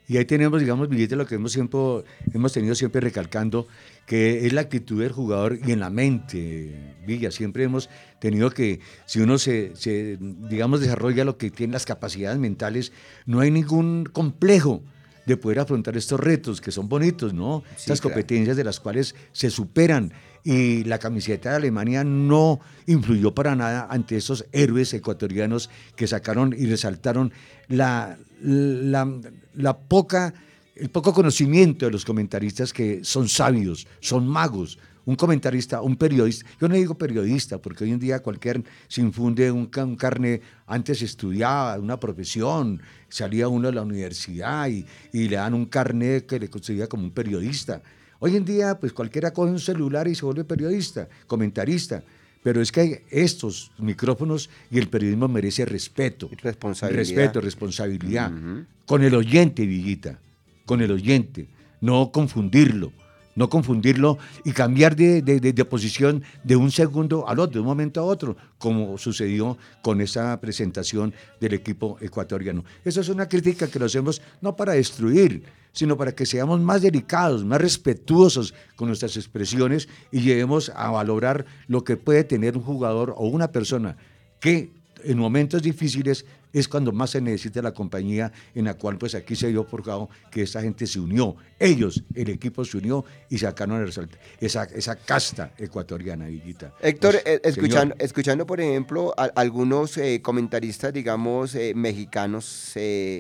Y ahí tenemos, digamos, Villita, lo que hemos tenido siempre recalcando, que es la actitud del jugador y en la mente, Villa. Siempre hemos tenido que, si uno digamos, desarrolla lo que tiene las capacidades mentales, no hay ningún complejo de poder afrontar estos retos que son bonitos, ¿no? Sí, Estas claro. competencias de las cuales se superan y la camiseta de Alemania no influyó para nada ante esos héroes ecuatorianos que sacaron y resaltaron la, el poco conocimiento de los comentaristas que son sabios, son magos. Un comentarista, un periodista, yo no digo periodista porque hoy en día cualquier se infunde un carne, antes estudiaba una profesión, salía uno de la universidad y le dan un carnet que le considera como un periodista. Hoy en día pues cualquiera coge un celular y se vuelve periodista, comentarista, pero es que estos micrófonos y el periodismo merece Responsabilidad. responsabilidad, Ujú. con el oyente, Villita, con el oyente, no confundirlo, no confundirlo y cambiar de posición de un segundo al otro, de un momento a otro, como sucedió con esa presentación del equipo ecuatoriano. Esa es una crítica que lo hacemos no para destruir, sino para que seamos más delicados, más respetuosos con nuestras expresiones y lleguemos a valorar lo que puede tener un jugador o una persona que en momentos difíciles es cuando más se necesita la compañía, en la cual pues aquí se dio forjado que esta gente se unió, ellos, el equipo se unió y sacaron esa casta ecuatoriana, Villita. Héctor, Pues, señor, escuchando, por ejemplo, algunos comentaristas, digamos, mexicanos,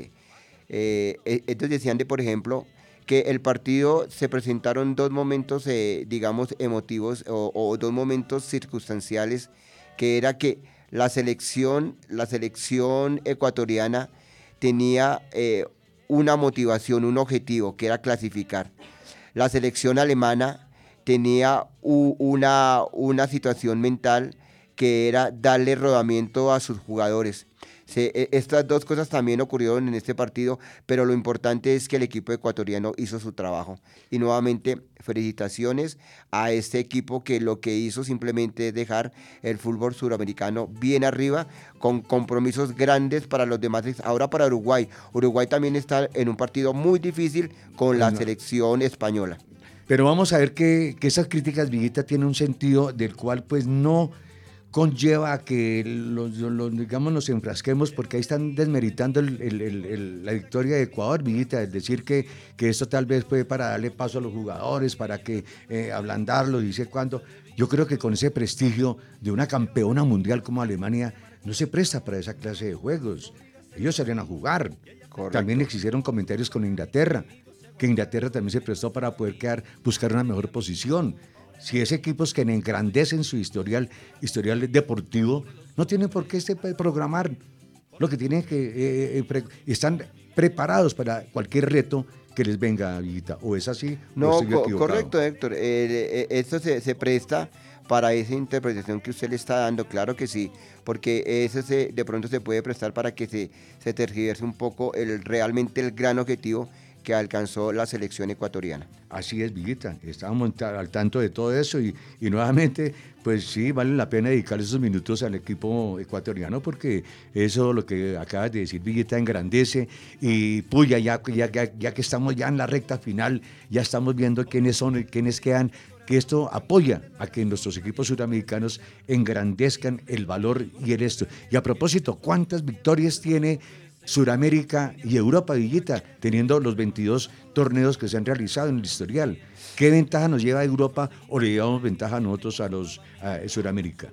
ellos decían por ejemplo, que el partido se presentaron dos momentos, digamos, emotivos o dos momentos circunstanciales, que era que la selección ecuatoriana tenía una motivación, un objetivo, que era clasificar. La selección alemana tenía una situación mental que era darle rodamiento a sus jugadores. Estas dos cosas también ocurrieron en este partido, pero lo importante es que el equipo ecuatoriano hizo su trabajo. Y nuevamente, felicitaciones a este equipo que lo que hizo simplemente es dejar el fútbol suramericano bien arriba, con compromisos grandes para los demás. Ahora para Uruguay. Uruguay también está en un partido muy difícil con la no. selección española. Pero vamos a ver que esas críticas, Villita, tienen un sentido del cual pues no conlleva a que digamos, nos enfrasquemos porque ahí están desmeritando la victoria de Ecuador, Villita, es decir que esto tal vez fue para darle paso a los jugadores, para que ablandarlo, dice cuándo. Yo creo que con ese prestigio de una campeona mundial como Alemania no se presta para esa clase de juegos. Ellos salían a jugar. También Correcto. existieron comentarios con Inglaterra, que Inglaterra también se prestó para poder buscar una mejor posición. Si es equipos que engrandecen su historial deportivo, no tienen por qué programar. Lo que tienen que están preparados para cualquier reto que les venga, Villita. ¿O es así o No, estoy yo equivocado? correcto, Héctor. Esto se presta para esa interpretación que usted le está dando, claro que sí, porque de pronto se puede prestar para que se tergiverse un poco realmente el gran objetivo que alcanzó la selección ecuatoriana. Así es, Villita, estábamos al tanto de todo eso y nuevamente, pues sí, vale la pena dedicarle esos minutos al equipo ecuatoriano porque eso, lo que acabas de decir, Villita, engrandece y puya, ya que estamos ya en la recta final, ya estamos viendo quiénes son y quiénes quedan, que esto apoya a que nuestros equipos sudamericanos engrandezcan el valor y el esto. Y a propósito, ¿cuántas victorias tiene Suramérica y Europa, Villita, teniendo los 22 torneos que se han realizado en el historial? ¿Qué ventaja nos lleva a Europa o le llevamos ventaja a nosotros a Suramérica?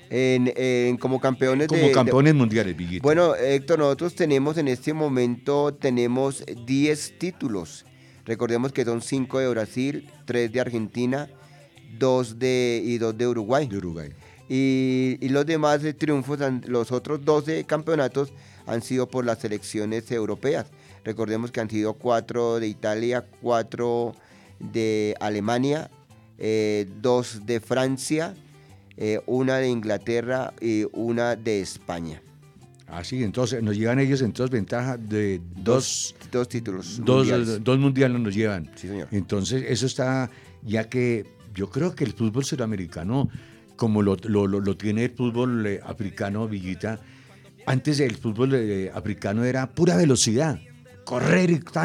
Como campeones Como campeones mundiales, Villita. Bueno, Héctor, nosotros tenemos en este momento, tenemos 10 títulos. Recordemos que son 5 de Brasil, 3 de Argentina, 2 de Uruguay. De Uruguay. Y los demás triunfos, los otros 12 campeonatos han sido por las selecciones europeas. Recordemos que han sido 4 de Italia, 4 de Alemania, 2 de Francia, una de Inglaterra y una de España. Así, entonces nos llevan ellos entonces ventaja de Dos títulos mundiales. Dos mundiales nos llevan. Sí, señor. Entonces eso está, ya que yo creo que el fútbol sudamericano, como lo tiene el fútbol africano, Villita, antes el fútbol africano era pura velocidad, correr y